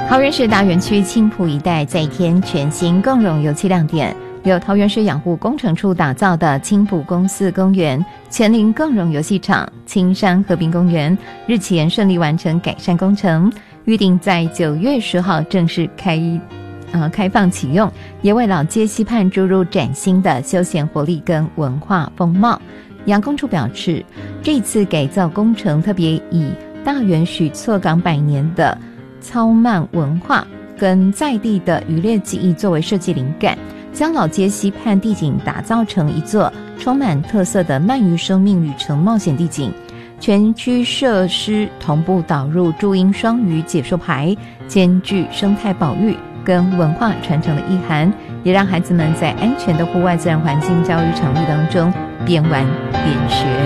桃园市大园区青埔一带再添全新共融游憩亮点，由桃园市养护工程处打造的青埔公司公园、全龄共融游戏场、青山河滨公园日前顺利完成改善工程，预定在9月10号正式开放启用，也为老街溪畔注入崭新的休闲活力跟文化风貌。养工处表示，这次改造工程特别以大园许错港100年的操漫文化跟在地的渔猎技艺作为设计灵感，将老街溪畔地景打造成一座充满特色的鳗鱼生命旅程冒险地景。全区设施同步导入注音双语解说牌，兼具生态保育跟文化传承的意涵，也让孩子们在安全的户外自然环境教育场域当中边玩边学。